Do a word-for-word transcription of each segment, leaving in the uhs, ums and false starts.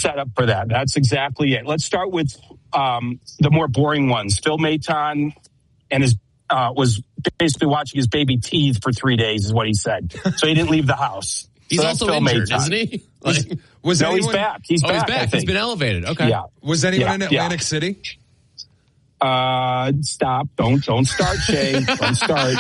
set up for that. That's exactly it. Let's start with um, the more boring ones. Phil Maton and his uh, was basically watching his baby teeth for three days, is what he said. So he didn't leave the house. He's so also Phil injured, Maton. isn't he? Like, was no, anyone, he's back. He's oh, back. he's I back. think. He's been elevated. Okay. Yeah. Was anyone yeah, in Atlantic yeah. City? Uh, stop. Don't, don't start, Shay. Don't start.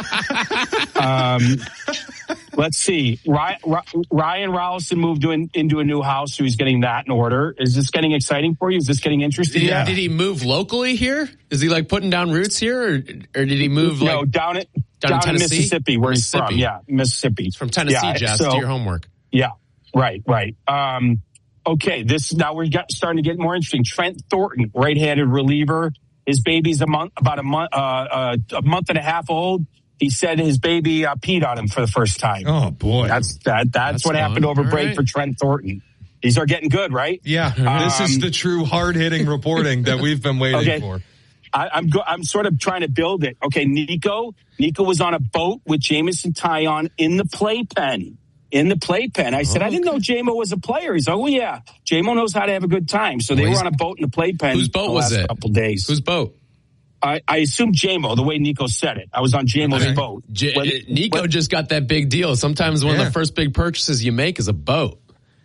Um, let's see. Ryan, Ryan Rolison moved in, into a new house, so he's getting that in order. Is this getting exciting for you? Is this getting interesting? Did, Yeah. did he move locally here? Is he like putting down roots here, or, or did he move like no, down at down, down in in Tennessee? Mississippi, where he's Mississippi. from. Yeah, Mississippi. He's from Tennessee, yeah, Jess. so, Do your homework. Yeah, right, right. Um, okay, this now we're got, starting to get more interesting. Trent Thornton, right-handed reliever. His baby's a month, about a month, uh, uh, a month and a half old. He said his baby uh, peed on him for the first time. Oh boy, that's that. That's, that's what fun. happened over All break right. for Trent Thornton. These are getting good, right? Yeah, um, this is the true hard-hitting reporting that we've been waiting okay. for. I, I'm go, I'm sort of trying to build it. Okay, Nico. Nico was on a boat with Jameson Taillon in the playpen. In the playpen. I said, oh, I didn't know J-Mo was a player. He's like, oh, yeah. J-Mo knows how to have a good time. So they well, were on a boat in the playpen. Whose boat was it? Couple days. Whose boat? I, I assume J-Mo, the way Nico said it. I was on J-Mo's okay. boat. J- when, Nico when, just got that big deal. Sometimes one yeah. of the first big purchases you make is a boat.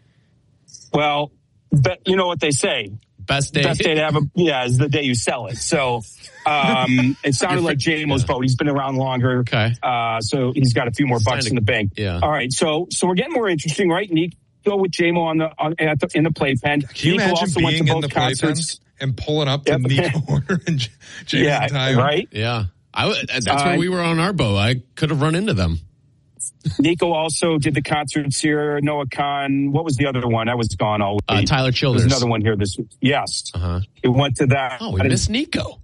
Well, but you know what they say. Best day. Best day to have a, yeah, is the day you sell it. So, um, it sounded like J-Mo's yeah. boat. He's been around longer. Okay. Uh, so he's got a few more bucks to, in the bank. Yeah. All right. So, so we're getting more interesting, right? Nico with J-Mo on the, on, at the, in the playpen. Can you Nico imagine also being went to both in the concerts. playpen and pulling up to yep. Nico Horner and J- Jason yeah, Taillon? right? Yeah. I w- that's uh, when we were on our boat. I could have run into them. Nico also did the concerts here. Noah Khan. What was the other one? I was gone all week. Uh, Tyler Childers. There's another one here this week. Yes. Uh-huh. It went to that. Oh, we missed Nico.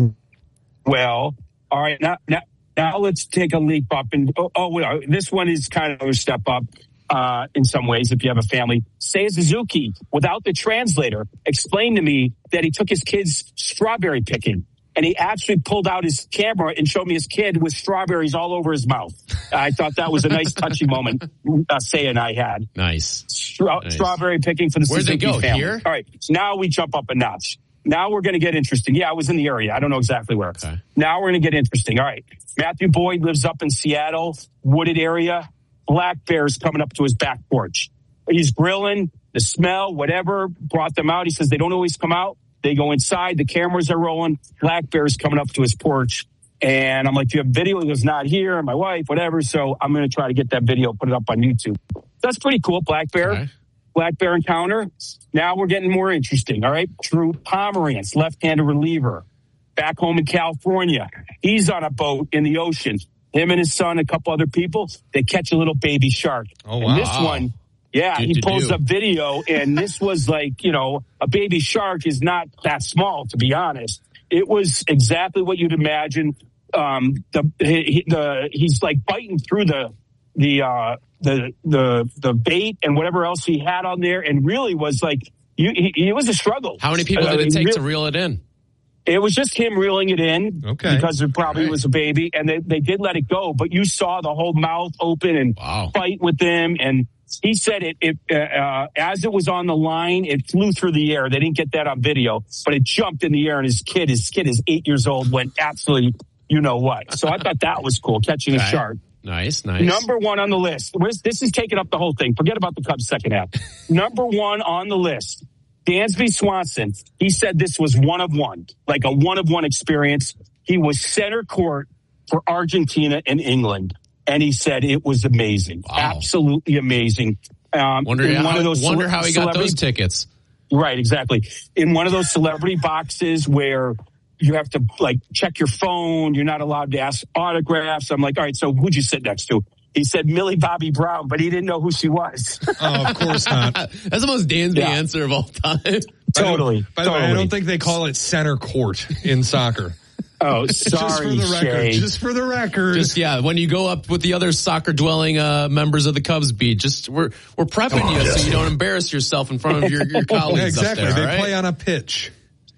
Well, all right. Now, now, now let's take a leap up. And oh, oh well, this one is kind of a step up uh, in some ways if you have a family. Seiya Suzuki, without the translator, explained to me that he took his kids strawberry picking. And he actually pulled out his camera and showed me his kid with strawberries all over his mouth. I thought that was a nice, touchy moment uh, Say and I had. Nice. Stra- nice. Strawberry picking for the Where'd Suzuki they go? family. Here? All right. So now we jump up a notch. Now we're going to get interesting. Yeah, I was in the area. I don't know exactly where. Okay. Now we're going to get interesting. All right. Matthew Boyd lives up in Seattle, wooded area. Black bears coming up to his back porch. He's grilling, the smell, whatever, brought them out. He says they don't always come out. They go inside. The cameras are rolling. Black bear's coming up to his porch. And I'm like, do you have video? He goes, not here. My wife, whatever. So I'm going to try to get that video, put it up on YouTube. That's pretty cool. Black bear. Okay. Black bear encounter. Now we're getting more interesting. All right. Drew Pomerantz, left-handed reliever. Back home in California. He's on a boat in the ocean. Him and his son, a couple other people, they catch a little baby shark. Oh, wow. And this one, yeah, do, he do, pulls do. up video, and this was like, you know, a baby shark is not that small, to be honest. It was exactly what you'd imagine. Um, the, he, the he's like biting through the the uh, the the the bait and whatever else he had on there, and really was like, you, he, it was a struggle. How many people uh, did it take really, to reel it in? It was just him reeling it in okay. because it probably right. was a baby, and they, they did let it go, but you saw the whole mouth open and wow. fight with them. And he said it, it uh, uh, as it was on the line, it flew through the air. They didn't get that on video, but it jumped in the air, and his kid, his kid is eight years old, went absolutely, you know what. So I thought that was cool, catching okay. a shark. Nice, nice. Number one on the list. This is taking up the whole thing. Forget about the Cubs second half. Number one on the list. Dansby Swanson, he said this was one of one, like a one of one experience. He was center court for Argentina and England, and he said it was amazing, wow. absolutely amazing. Um, wonder in how, one of those wonder cele- how he got those tickets. Right, exactly. In one of those celebrity boxes where you have to like check your phone, you're not allowed to ask autographs. I'm like, all right, so who'd you sit next to? He said Millie Bobby Brown, but he didn't know who she was. Oh, of course not. That's the most Dansby yeah. answer of all time. Totally. By the totally. way, I don't think they call it center court in soccer. Oh, sorry, just for the record. Shay. Just for the record. Just yeah, when you go up with the other soccer-dwelling uh, members of the Cubs beat, just we're we're prepping oh, you yes. so you don't embarrass yourself in front of your, your colleagues. Yeah, exactly. Up there, they right? play on a pitch.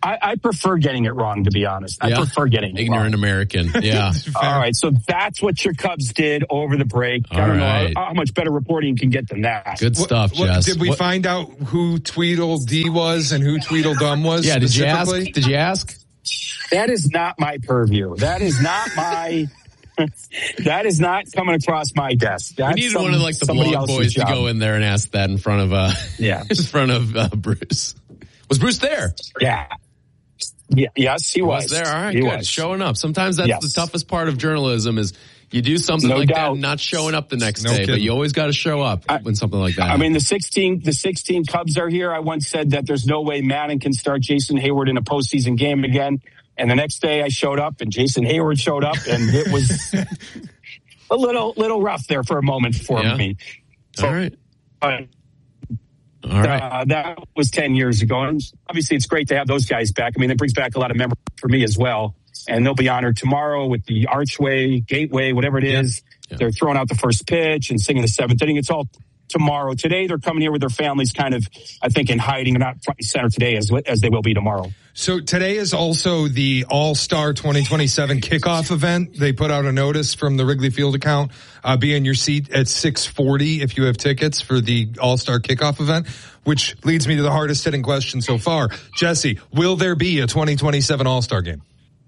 I, I prefer getting it wrong, to be honest. I yeah. prefer getting it Ignorant wrong. American. Yeah. All right. So that's what your Cubs did over the break. All I don't right. know how, how much better reporting you can get than that. Good stuff, what, Jess. Did we what, find out who Tweedledee was and who Tweedledum was? Yeah. Did you ask? Did you ask? That is not my purview. That is not my. That is not coming across my desk. That's we needed some, one of like the somebody blog else's boys job. to go in there and ask that in front of uh Yeah. in front of uh, Bruce. Was Bruce there? Yeah. Yeah. Yes, he was. Was there? All right, he good. was. Showing up. Sometimes that's Yes. the toughest part of journalism is you do something No like doubt. that and not showing up the next No day, but kidding. you always got to show up I- when something like that I happens. mean, the sixteen, the sixteen Cubs are here. I once said that there's no way Madden can start Jason Hayward in a postseason game again. And the next day I showed up and Jason Hayward showed up and it was a little, little rough there for a moment for Yeah. me. All right. Uh, All right. Uh, that was ten years ago. And obviously, it's great to have those guys back. I mean, it brings back a lot of memories for me as well. And they'll be honored tomorrow with the Archway, Gateway, whatever it is. Yeah. They're throwing out the first pitch and singing the seventh inning. It's all tomorrow. Today, they're coming here with their families kind of, I think, in hiding. They're not front and center today as, as they will be tomorrow. So today is also the All-Star twenty twenty-seven kickoff event. They put out a notice from the Wrigley Field account. Uh, be in your seat at six forty if you have tickets for the All-Star kickoff event, which leads me to the hardest hitting question so far. Jesse, will there be a twenty twenty-seven All-Star game?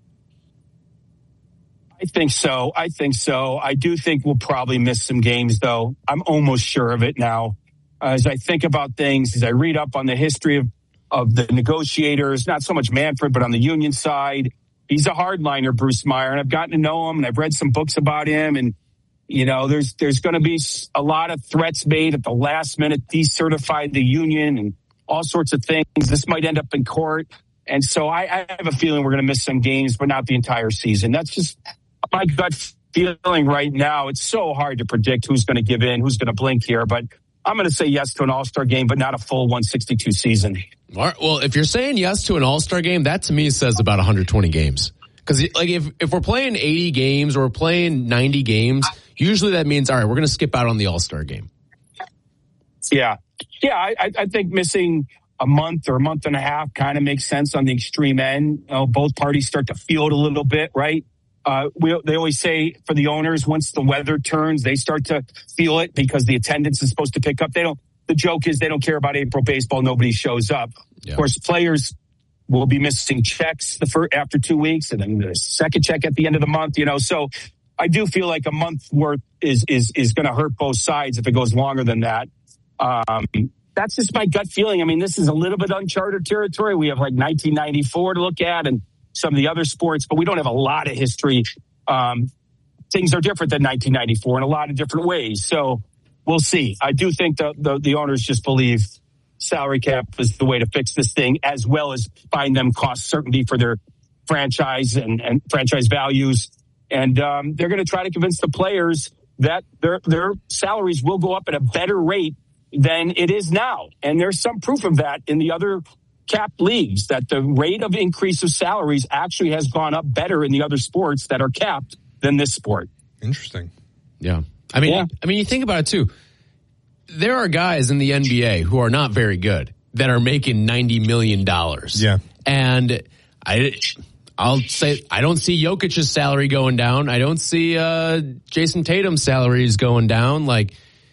I think so. I think so. I do think we'll probably miss some games, though. I'm almost sure of it now. Uh, as I think about things, as I read up on the history of, of the negotiators, not so much Manfred, but on the union side, he's a hardliner, Bruce Meyer, and I've gotten to know him, and I've read some books about him, and you know, there's there's going to be a lot of threats made at the last minute, decertify the union, and all sorts of things. This might end up in court, and so I, I have a feeling we're going to miss some games, but not the entire season. That's just my gut feeling right now. It's so hard to predict who's going to give in, who's going to blink here, but I'm going to say yes to an All-Star game, but not a full one sixty-two season. All right, well, if you're saying yes to an All-Star game, that to me says about one hundred twenty games. Because like if if we're playing eighty games or we're playing ninety games, usually that means, all right, we're going to skip out on the All-Star game. Yeah. Yeah, I, I think missing a month or a month and a half kind of makes sense on the extreme end. You know, both parties start to feel it a little bit, right? Uh, we, they always say for the owners, once the weather turns, they start to feel it because the attendance is supposed to pick up. They don't. The joke is they don't care about April baseball. Nobody shows up. Yeah. Of course, players will be missing checks the first, after two weeks and then the second check at the end of the month, you know. So I do feel like a month worth is, is, is going to hurt both sides if it goes longer than that. Um, that's just my gut feeling. I mean, this is a little bit uncharted territory. We have like nineteen ninety-four to look at and some of the other sports, but we don't have a lot of history. Um, things are different than nineteen ninety-four in a lot of different ways. So we'll see. I do think the, the, the owners just believe salary cap is the way to fix this thing, as well as find them cost certainty for their franchise and, and franchise values. And um, they're going to try to convince the players that their their salaries will go up at a better rate than it is now. And there's some proof of that in the other capped leagues, that the rate of increase of salaries actually has gone up better in the other sports that are capped than this sport. Interesting. Yeah. I mean, Yeah. I mean, you think about it too. There are guys in the N B A who are not very good that are making ninety million dollars. Yeah. And I, I'll say, I don't see Jokic's salary going down. I don't see, uh, Jason Tatum's salaries going down. Like,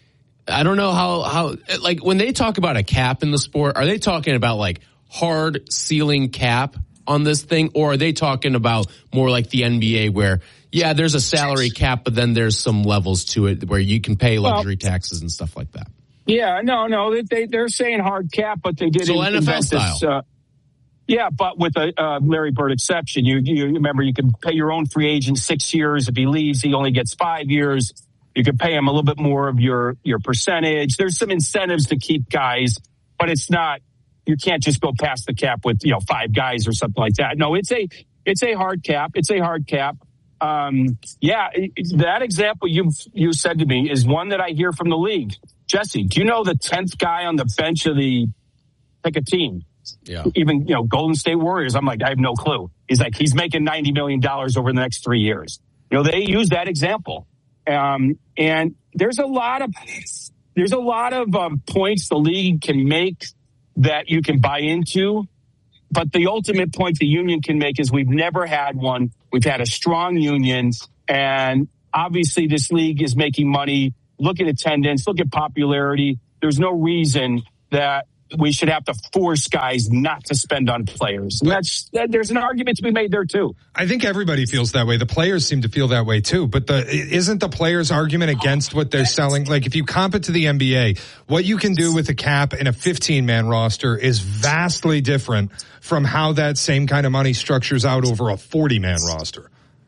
I don't know how, how, like when they talk about a cap in the sport, are they talking about like hard ceiling cap on this thing? Or are they talking about more like the N B A where, yeah, there's a salary cap, but then there's some levels to it where you can pay luxury well, taxes and stuff like that? Yeah, no, no, they, they, they're saying hard cap, but they did so N F L style. This, uh, yeah, but with a uh, Larry Bird exception. You, you remember you can pay your own free agent six years. If he leaves, he only gets five years. You can pay him a little bit more of your, your percentage. There's some incentives to keep guys, but it's not, you can't just go past the cap with, you know, five guys or something like that. No, it's a, it's a hard cap. It's a hard cap. Um, yeah, that example you you said to me is one that I hear from the league. Jesse, do you know the tenth guy on the bench of the, pick a team? Yeah. Even, you know, Golden State Warriors. I'm like, I have no clue. He's like, he's making ninety million dollars over the next three years. You know, they use that example. Um, and there's a lot of, there's a lot of um, points the league can make that you can buy into. but the ultimate point the union can make is we've never had one. We've had a strong union, and obviously this league is making money. Look at attendance, look at popularity. There's no reason that we should have to force guys not to spend on players. And that's, that, there's an argument to be made there too. I think everybody feels that way. The players seem to feel that way too. But the isn't the players' argument against what they're selling? Like if you comp it to the N B A, what you can do with a cap and a fifteen-man roster is vastly different from how that same kind of money structures out over a forty-man roster.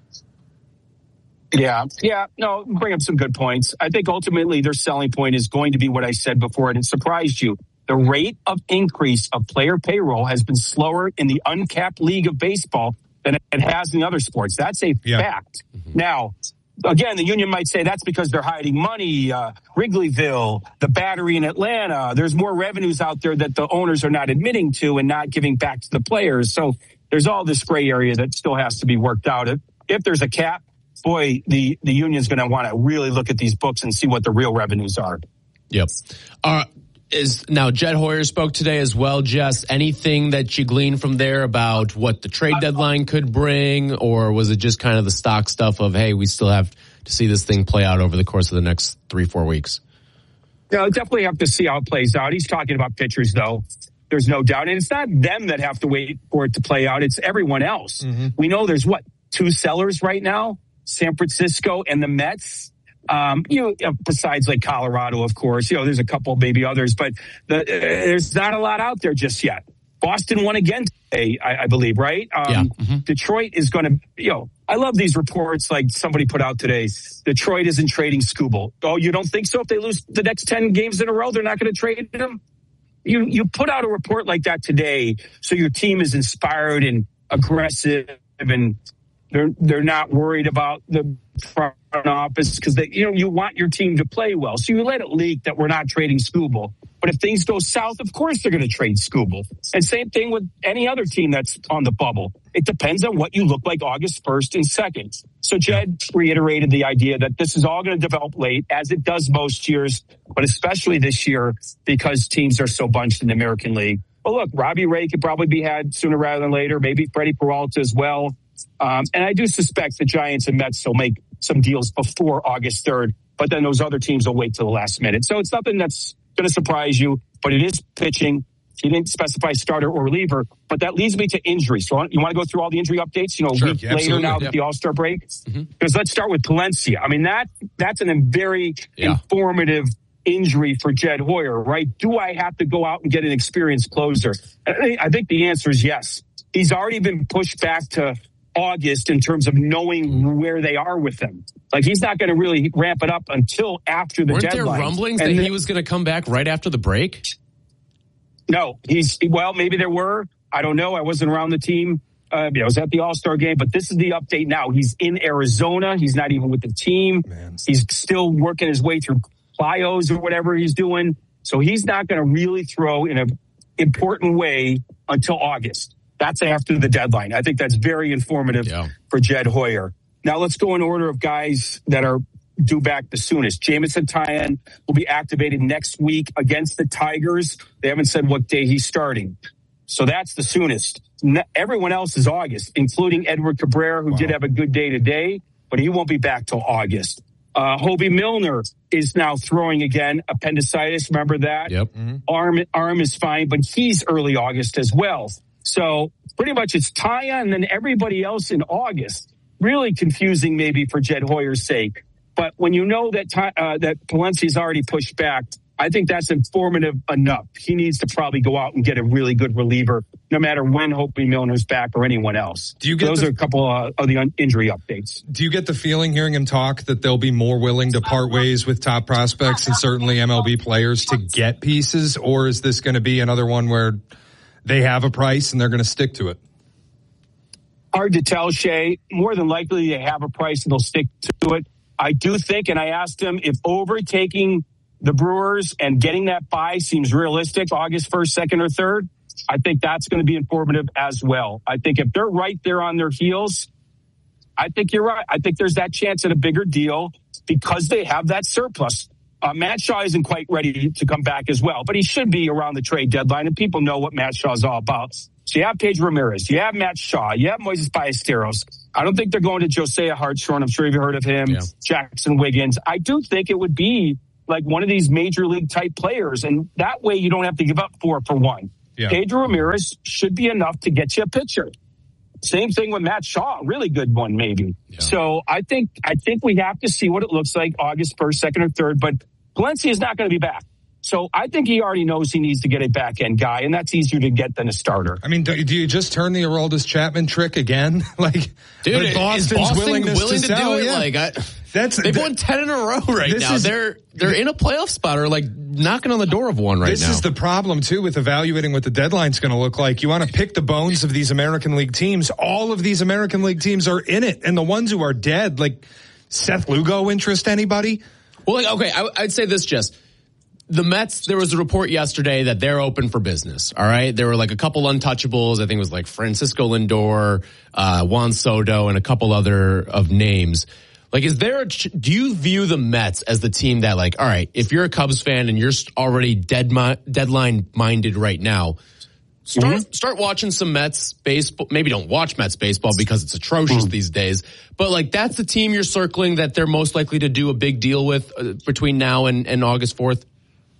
Yeah, yeah, no, bring up some good points. I think ultimately their selling point is going to be what I said before, and it surprised you. The rate of increase of player payroll has been slower in the uncapped league of baseball than it has in the other sports. That's a yeah. fact. Mm-hmm. Now, again, the union might say that's because they're hiding money. Uh, Wrigleyville, the Battery in Atlanta, there's more revenues out there that the owners are not admitting to and not giving back to the players. So there's all this gray area that still has to be worked out. If, if there's a cap, boy, the, the union's going to want to really look at these books and see what the real revenues are. Yep. Uh, Is now Jed Hoyer spoke today as well. Jess, anything that you gleaned from there about what the trade deadline could bring, or was it just kind of the stock stuff of, hey, we still have to see this thing play out over the course of the next three, four weeks? Yeah, definitely have to see how it plays out. He's talking about pitchers, though. There's no doubt. And it's not them that have to wait for it to play out. It's everyone else. Mm-hmm. We know there's, what, two sellers right now? San Francisco and the Mets. Um, you know, besides like Colorado, of course, you know, there's a couple, maybe others, but the, uh, there's not a lot out there just yet. Boston won again today, I, I believe, right? Um, yeah. Mm-hmm. Detroit is going to, you know, I love these reports like somebody put out today. Detroit isn't trading Skubal. Oh, you don't think so? If they lose the next ten games in a row, they're not going to trade him? You, you put out a report like that today so your team is inspired and aggressive and They're they're not worried about the front office because they, you know, you want your team to play well. So you let it leak that we're not trading Skubal. But if things go south, of course they're going to trade Skubal. And same thing with any other team that's on the bubble. It depends on what you look like August first and second. So Jed reiterated the idea that this is all going to develop late, as it does most years, but especially this year because teams are so bunched in the American League. But look, Robbie Ray could probably be had sooner rather than later. Maybe Freddie Peralta as well. Um, and I do suspect the Giants and Mets will make some deals before August third, but then those other teams will wait till the last minute. So it's nothing that's going to surprise you, but it is pitching. He didn't specify starter or reliever, but that leads me to injuries. So you want to go through all the injury updates, you know, sure, a week yeah, later now yeah. that the All-Star break? Because mm-hmm. let's start with Palencia. I mean, that that's an, a very yeah. informative injury for Jed Hoyer, right? Do I have to go out and get an experienced closer? I think the answer is yes. He's already been pushed back to August in terms of knowing where they are with him. Like he's not going to really ramp it up until after the Weren't deadline. Weren't there rumblings and that the, he was going to come back right after the break? No, he's, well, maybe there were. I don't know. I wasn't around the team. Uh, I was at the All-Star game, but this is the update now. He's in Arizona. He's not even with the team. Man. He's still working his way through plyos or whatever he's doing. So he's not going to really throw in an important way until August. That's after the deadline. I think that's very informative yeah. for Jed Hoyer. Now let's go in order of guys that are due back the soonest. Jameson Taillon will be activated next week against the Tigers. They haven't said what day he's starting. So that's the soonest. Everyone else is August, including Edward Cabrera, who wow. did have a good day today, but he won't be back till August. Uh, Hobie Milner is now throwing again, appendicitis. Remember that? Yep. Mm-hmm. Arm, arm is fine, but he's early August as well. So pretty much it's Taillon and then everybody else in August. Really confusing maybe for Jed Hoyer's sake. But when you know that uh, that Palencia's already pushed back, I think that's informative enough. He needs to probably go out and get a really good reliever, no matter when Hobie Milner's back or anyone else. Do you get Those the, are a couple uh, of the un- injury updates. Do you get the feeling, hearing him talk, that they'll be more willing to part ways with top prospects and certainly M L B players to get pieces? Or is this going to be another one where they have a price and they're going to stick to it? Hard to tell, Shay. More than likely they have a price and they'll stick to it. I do think, and I asked him, if overtaking the Brewers and getting that bye seems realistic, August first, second, or third, I think that's going to be informative as well. I think if they're right there on their heels, I think you're right. I think there's that chance at a bigger deal because they have that surplus. Uh, Matt Shaw isn't quite ready to come back as well, but he should be around the trade deadline, and people know what Matt Shaw is all about. So you have Pedro Ramirez, you have Matt Shaw, you have Moises Ballesteros. I don't think they're going to Josiah Hartshorn. I'm sure you've heard of him. Yeah. Jackson Wiggins. I do think it would be like one of these major league type players. And that way you don't have to give up four for one. Yeah. Pedro Ramirez should be enough to get you a pitcher. Same thing with Matt Shaw, really good one maybe. Yeah. So I think I think we have to see what it looks like August first, second or third. But Valencia is not going to be back. So I think he already knows he needs to get a back-end guy, and that's easier to get than a starter. I mean, do, do you just turn the Aroldis Chapman trick again? like, Dude, Boston's is Boston willingness willing to, to sell, do it? Yeah. Like, I, that's they've th- won ten in a row right now. Is, they're they're in a playoff spot or like knocking on the door of one right this now. This is the problem, too, with evaluating what the deadline's going to look like. You want to pick the bones of these American League teams. All of these American League teams are in it, and the ones who are dead, like Seth Lugo, interest anybody? Well, like, okay, I, I'd say this, Jess. The Mets, there was a report yesterday that they're open for business, all right? There were like a couple untouchables. I think it was like Francisco Lindor, uh, Juan Soto, and a couple other of names. Like, is there a, do you view the Mets as the team that like, all right, if you're a Cubs fan and you're already dead deadline minded right now, start, mm-hmm. start watching some Mets baseball. Maybe don't watch Mets baseball because it's atrocious mm-hmm. these days, but like that's the team you're circling that they're most likely to do a big deal with uh, between now and, and August fourth?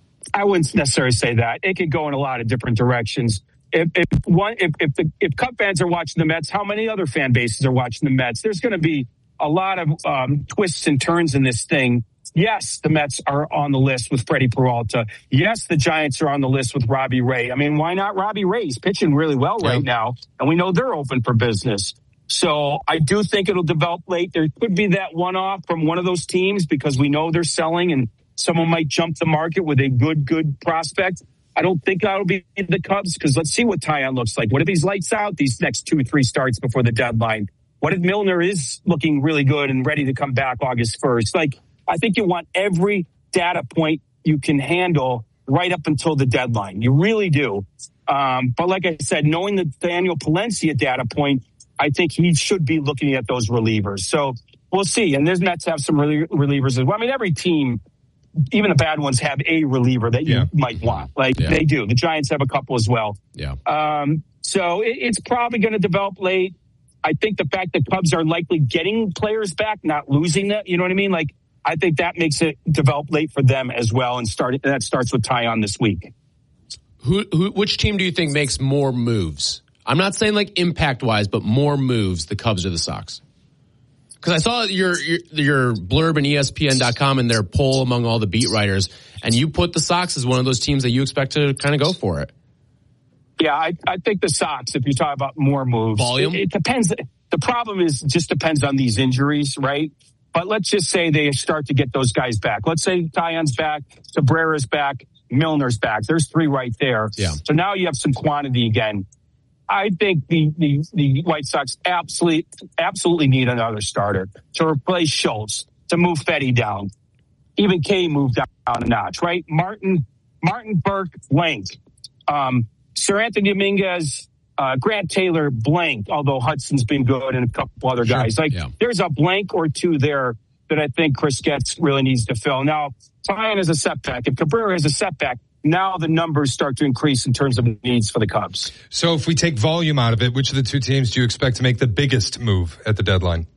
I wouldn't necessarily say that. It could go in a lot of different directions. If if one if if the if Cub fans are watching the Mets, how many other fan bases are watching the Mets? There's going to be a lot of um, twists and turns in this thing. Yes, the Mets are on the list with Freddie Peralta. Yes, the Giants are on the list with Robbie Ray. I mean, why not Robbie Ray? He's pitching really well right yeah. now, and we know they're open for business. So I do think it'll develop late. There could be that one-off from one of those teams because we know they're selling and someone might jump the market with a good, good prospect. I don't think that'll be the Cubs because let's see what Taillon looks like. What if he's lights out these next two or three starts before the deadline? What if Milner is looking really good and ready to come back August first? Like, I think you want every data point you can handle right up until the deadline. You really do. Um, but like I said, knowing the Daniel Palencia data point, I think he should be looking at those relievers. So we'll see. And there's Mets have some relievers as well. I mean, every team, even the bad ones, have a reliever that you yeah. might want. Like yeah. they do. The Giants have a couple as well. Yeah. Um, so it, it's probably going to develop late. I think the fact that Cubs are likely getting players back, not losing them, you know what I mean? Like, I think that makes it develop late for them as well. And start, and that starts with Taillon this week. Who, who, which team do you think makes more moves? I'm not saying like impact wise, but more moves, the Cubs or the Sox? Because I saw your, your your blurb in E S P N dot com and their poll among all the beat writers, and you put the Sox as one of those teams that you expect to kind of go for it. Yeah, I, I think the Sox, if you talk about more moves. Volume? It, it depends. The problem is it just depends on these injuries, right? But let's just say they start to get those guys back. Let's say Taillon's back, Cabrera's back, Milner's back. There's three right there. Yeah. So now you have some quantity again. I think the, the, the White Sox absolutely, absolutely need another starter to replace Schultz, to move Fetty down. Even K moved down a notch, right? Martin, Martin Burke, blank. Um, Sir Anthony Dominguez, uh, Grant Taylor, blank, although Hudson's been good and a couple other guys. Sure. Like, yeah. there's a blank or two there that I think Chris Getz really needs to fill. Now, Taillon has a setback. If Cabrera has a setback, now the numbers start to increase in terms of needs for the Cubs. So if we take volume out of it, which of the two teams do you expect to make the biggest move at the deadline?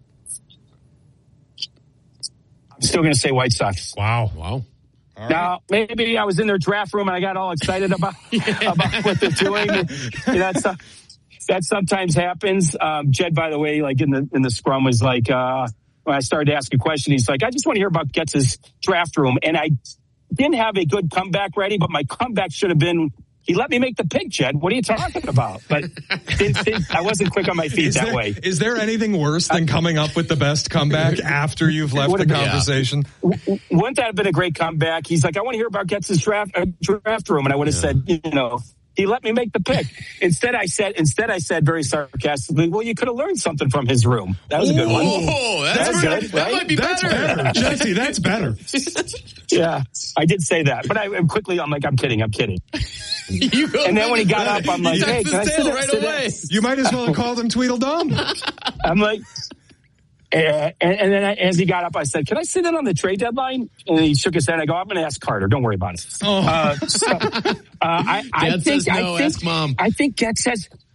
I'm still going to say White Sox. Wow. Wow. All now, right. maybe I was in their draft room and I got all excited about, yeah. about what they're doing. That's, uh, that sometimes happens. Um, Jed, by the way, like in the in the scrum was like, uh, when I started to ask a question, he's like, I just want to hear about Getz's draft room. And I didn't have a good comeback ready, but my comeback should have been, he let me make the pick, Jed. What are you talking about? But didn't, didn't, I wasn't quick on my feet is that there, way. Is there anything worse than coming up with the best comeback after you've left the conversation? Yeah. Wouldn't that have been a great comeback? He's like, I want to hear about Getz's draft, uh, draft room. And I would have yeah. said, you know, he let me make the pick. Instead, I said, instead, I said very sarcastically, well, you could have learned something from his room. That was a good one. Oh, that's, that's really, good. That right? might be that's better. better. Jesse, that's better. Yeah, I did say that. But I quickly, I'm like, I'm kidding. I'm kidding. And then when he got up, I'm like, hey, can I sit right away? You might as well have called him Tweedledum. I'm like, and, and then I, as he got up, I said, can I sit in on the trade deadline? And he shook his head. I go, I'm going to ask Carter. Don't worry about it. Oh. Uh, so, uh, I, I Dad think, says no, I think, ask Mom. I think Getz says,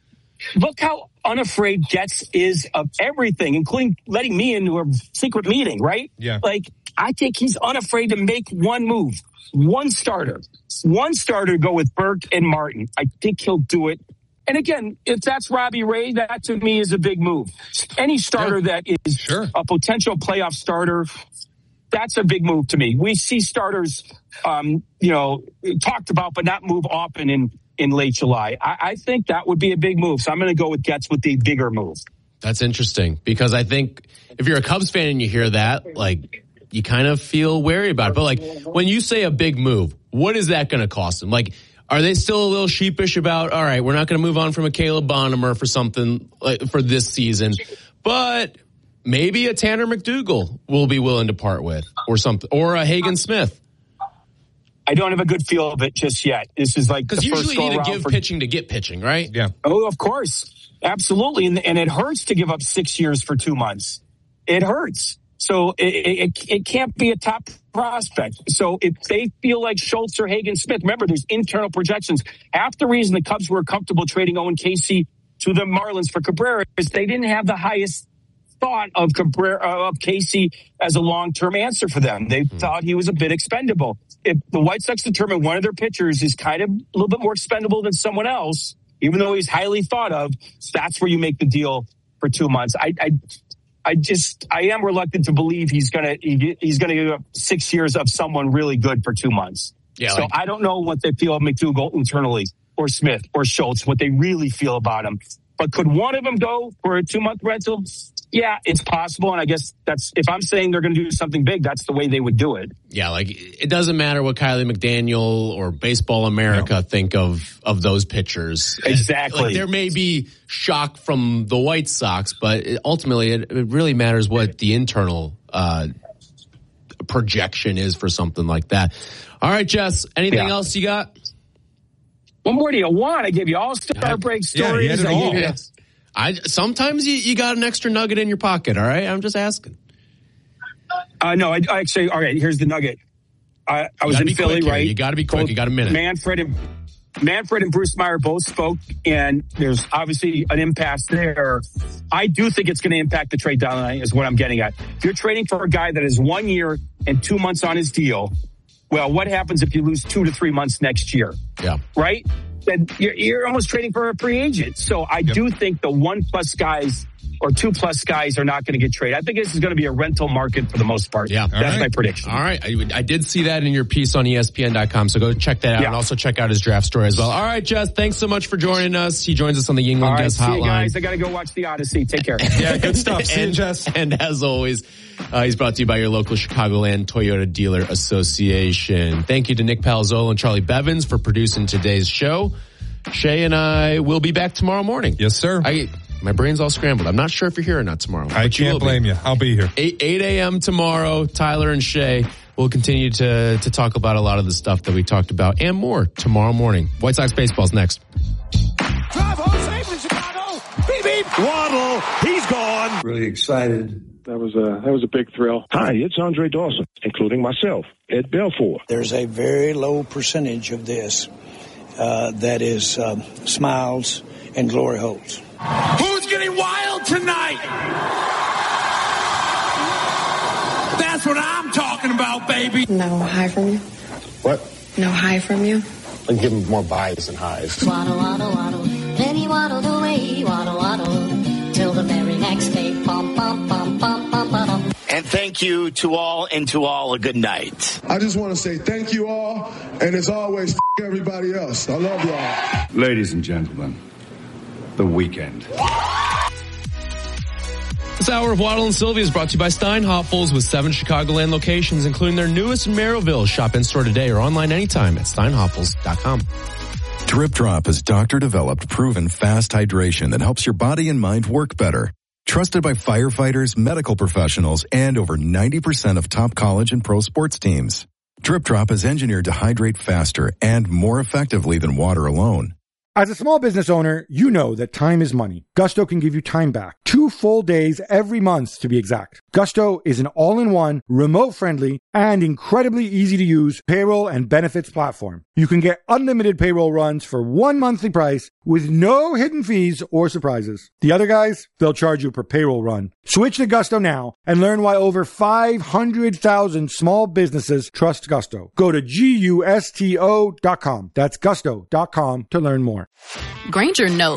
look how unafraid Getz is of everything, including letting me into a secret meeting, right? Yeah. Like, I think he's unafraid to make one move, one starter, one starter to go with Burke and Martin. I think he'll do it. And again, if that's Robbie Ray, that to me is a big move. Any starter yeah. that is sure. a potential playoff starter, that's a big move to me. We see starters, um, you know, talked about, but not move often in, in late July. I, I think that would be a big move. So I'm going to go with Getz with the bigger move. That's interesting because I think if you're a Cubs fan and you hear that, like, you kind of feel wary about it. But like when you say a big move, what is that going to cost them? Like, are they still a little sheepish about, all right, we're not going to move on from a Caleb Bonham for something like, for this season, but maybe a Tanner McDougal will be willing to part with or something, or a Hagen Smith. I don't have a good feel of it just yet. This is like the because first usually you need to give for... pitching to get pitching, right? Yeah. Oh, of course. Absolutely. And, and it hurts to give up six years for two months. It hurts. So it, it, it can't be a top prospect. So if they feel like Schultz or Hagen Smith, remember there's internal projections. Half the reason the Cubs were comfortable trading Owen Casey to the Marlins for Cabrera is they didn't have the highest thought of Cabrera, of Casey as a long-term answer for them. They mm-hmm. thought he was a bit expendable. If the White Sox determine one of their pitchers is kind of a little bit more expendable than someone else, even though he's highly thought of, that's where you make the deal for two months. I, I I just, I am reluctant to believe he's gonna, he, he's gonna give up six years of someone really good for two months. Yeah. So like, I don't know what they feel of McDougal internally, or Smith, or Schultz, what they really feel about him. But could one of them go for a two month rental? Yeah, it's possible. And I guess that's, if I'm saying they're going to do something big, that's the way they would do it. Yeah, like it doesn't matter what Kylie McDaniel or Baseball America no. think of, of those pitchers. Exactly. Like, there may be shock from the White Sox, but it, ultimately it, it really matters what the internal uh, projection is for something like that. All right, Jess, anything yeah. else you got? What more do you want? I gave you all-star break stories. Yeah, you had it all. I gave you, I sometimes you, you got an extra nugget in your pocket. All right, I'm just asking. Uh, no, I, I actually. All right, here's the nugget. I, I was in Philly, right? You got to be quick. Both you got a minute. Manfred and Manfred and Bruce Meyer both spoke, and there's obviously an impasse there. I do think it's going to impact the trade deadline, is what I'm getting at. If you're trading for a guy that is one year and two months on his deal, well, what happens if you lose two to three months next year? Yeah, right. Then you're, you're almost trading for a free agent. So I yep. do think the one plus guys or two plus guys are not going to get traded. I think this is going to be a rental market for the most part. Yeah. That's right. my prediction. All right. I, I did see that in your piece on E S P N dot com. So go check that out yeah. and also check out his draft story as well. All right, Jess, thanks so much for joining us. He joins us on the Yingling All right, Guest see Hotline. You guys, I got to go watch the Odyssey. Take care. Yeah, good stuff. See and, you, Jess. And as always, uh, he's brought to you by your local Chicagoland Toyota Dealer Association. Thank you to Nick Palazzolo and Charlie Bevins for producing today's show. Shay and I will be back tomorrow morning. Yes, sir. I, my brain's all scrambled. I'm not sure if you're here or not tomorrow. I can't blame be. you. I'll be here. eight a.m. tomorrow. Tyler and Shay will continue to, to talk about a lot of the stuff that we talked about and more tomorrow morning. White Sox baseball's next. Drive home safely, Chicago. Beep, beep. Waddle. He's gone. Really excited. That was a that was a big thrill. Hi, it's Andre Dawson, including myself, Ed Belfour. There's a very low percentage of this uh, that is um, smiles and glory holes. Who's getting wild tonight? That's what I'm talking about, baby. No high from you? What? No high from you? I'll give him more buys than highs. Waddle, waddle, waddle. Then he waddled away, waddle, waddle. Till the very next day. Bum, bum, bum, bum, bum, bum. And thank you to all, and to all a good night. I just want to say thank you all, and as always, f*** everybody else. I love y'all. Ladies and gentlemen, the weekend. This hour of Waddle and Sylvia is brought to you by Steinhoffels with seven Chicagoland locations, including their newest in Merrillville. Shop in store today or online anytime at steinhoffels dot com. Drip Drop is doctor-developed, proven fast hydration that helps your body and mind work better. Trusted by firefighters, medical professionals, and over ninety percent of top college and pro sports teams. Drip Drop is engineered to hydrate faster and more effectively than water alone. As a small business owner, you know that time is money. Gusto can give you time back. Two full days every month, to be exact. Gusto is an all-in-one, remote-friendly, and incredibly easy-to-use payroll and benefits platform. You can get unlimited payroll runs for one monthly price with no hidden fees or surprises. The other guys, they'll charge you per payroll run. Switch to Gusto now and learn why over five hundred thousand small businesses trust Gusto. Go to G U S T O dot com. That's gusto dot com to learn more. Grainger knows